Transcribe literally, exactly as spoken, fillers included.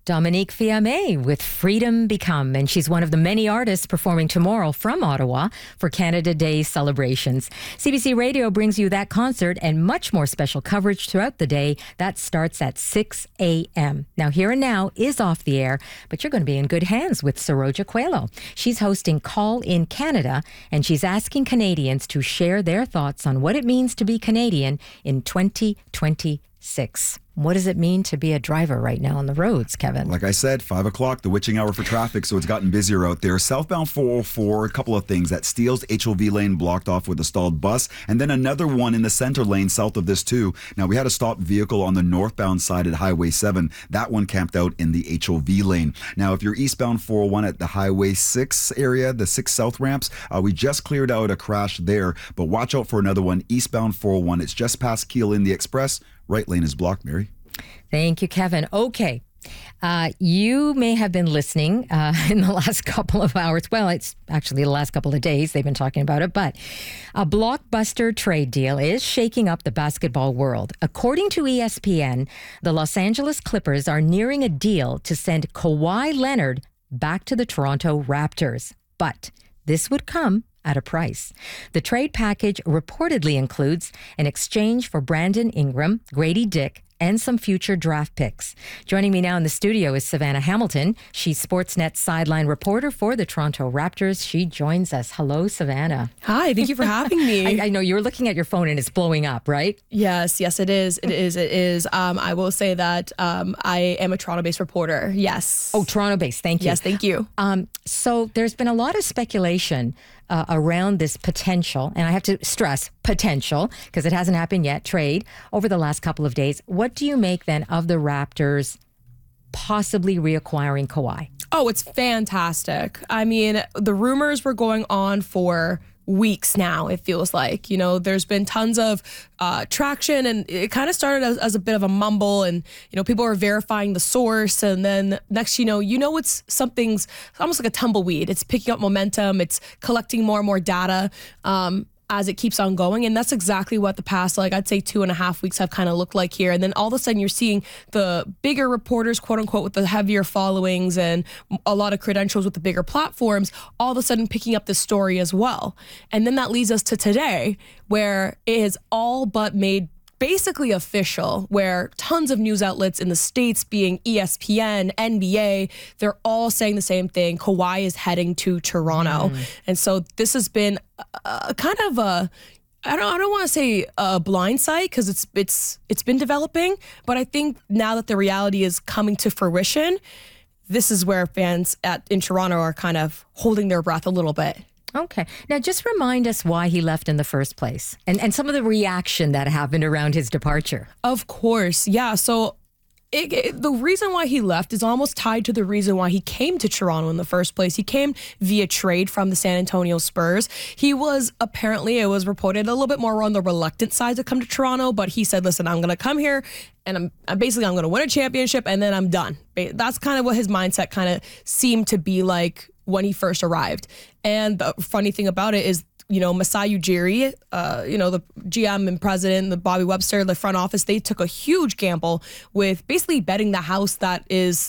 Dominique Fiamme with Freedom Become, and she's one of the many artists performing tomorrow from Ottawa for Canada Day celebrations. C B C Radio brings you that concert and much more special coverage throughout the day. That starts at six a.m. Now, Here and Now is off the air, but you're going to be in good hands with Saroja Coelho. She's hosting Call in Canada, and she's asking Canadians to share their thoughts on what it means to be Canadian in twenty twenty-six. What does it mean to be a driver right now on the roads, Kevin? Like I said, five o'clock, the witching hour for traffic, so it's gotten busier out there. Southbound four oh four, a couple of things. That Steeles H O V lane blocked off with a stalled bus, and then another one in the center lane south of this too. Now, we had a stopped vehicle on the northbound side at Highway seven. That one camped out in the H O V lane. Now, if you're eastbound four oh one at the Highway six area, the six south ramps, uh, we just cleared out a crash there, but watch out for another one eastbound four oh one. It's just past Keel in the Express. Right lane is blocked, Mary. Thank you, Kevin. Okay. Uh, you may have been listening uh, in the last couple of hours. Well, it's actually the last couple of days they've been talking about it, but a blockbuster trade deal is shaking up the basketball world. According to E S P N, the Los Angeles Clippers are nearing a deal to send Kawhi Leonard back to the Toronto Raptors. But this would come at a price. The trade package reportedly includes an exchange for Brandon Ingram, Grady Dick, and some future draft picks. Joining me now in the studio is Savannah Hamilton. She's Sportsnet sideline reporter for the Toronto Raptors. She joins us. Hello, Savannah. Hi, thank you for having me. I, I know you're looking at your phone and it's blowing up, right? Yes, yes, it is. It is. It is. Um, I will say that um, I am a Toronto-based reporter. Yes. Oh, Toronto-based. Thank you. Yes, thank you. Um, so there's been a lot of speculation Uh, around this potential, and I have to stress potential because it hasn't happened yet, trade over the last couple of days. What do you make then of the Raptors possibly reacquiring Kawhi? Oh, it's fantastic. I mean, the rumors were going on for weeks now, it feels like. You know, there's been tons of uh, traction, and it kind of started as, as a bit of a mumble, and, you know, people were verifying the source, and then next you know, you know it's something's almost like a tumbleweed. It's picking up momentum. It's collecting more and more data um, as it keeps on going, and that's exactly what the past, like, I'd say two and a half weeks have kind of looked like here. And then all of a sudden you're seeing the bigger reporters, quote unquote, with the heavier followings and a lot of credentials with the bigger platforms, all of a sudden picking up this story as well. And then that leads us to today, where it is all but made basically official, where tons of news outlets in the States, being E S P N, N B A, they're all saying the same thing. Kawhi is heading to Toronto. Mm. And so this has been a, a kind of a, I don't I don't want to say a blind sight, because it's it's it's been developing, but I think now that the reality is coming to fruition, this is where fans at in Toronto are kind of holding their breath a little bit. Okay. Now, just remind us why he left in the first place, and, and some of the reaction that happened around his departure. Of course. Yeah. So it, it, the reason why he left is almost tied to the reason why he came to Toronto in the first place. He came via trade from the San Antonio Spurs. He was apparently, it was reported, a little bit more on the reluctant side to come to Toronto, but he said, listen, I'm going to come here and I'm, I'm basically, I'm going to win a championship and then I'm done. That's kind of what his mindset kind of seemed to be like when he first arrived. And the funny thing about it is, you know, Masai Ujiri, uh, you know, the G M and president, the Bobby Webster, the front office, they took a huge gamble with basically betting the house that is